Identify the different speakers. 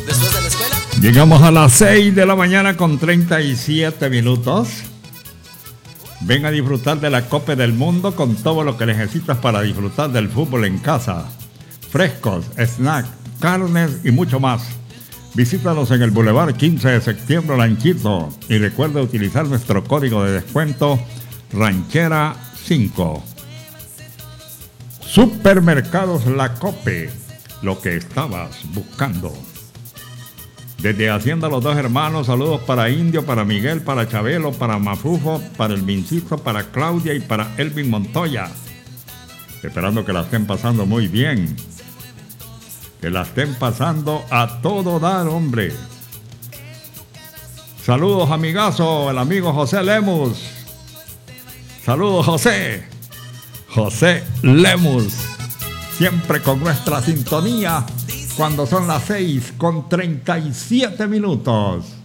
Speaker 1: Después de la escuela.
Speaker 2: Llegamos a las 6 de la mañana con 37 minutos. Ven a disfrutar de la Copa del Mundo con todo lo que necesitas para disfrutar del fútbol en casa. Frescos, snacks, carnes y mucho más. Visítanos en el Boulevard 15 de septiembre, Ranchito. Y recuerda utilizar nuestro código de descuento Ranchera 5. Supermercados La Cope, lo que estabas buscando. Desde Hacienda Los Dos Hermanos, saludos para Indio, para Miguel, para Chabelo, para Mafufo, para el Vincito, para Claudia y para Elvin Montoya. Esperando que la estén pasando muy bien. Que la estén pasando a todo dar, hombre. Saludos, amigazo, el amigo José Lemus. Saludos, José. José Lemus. Siempre con nuestra sintonía cuando son las 6 con 37 minutos.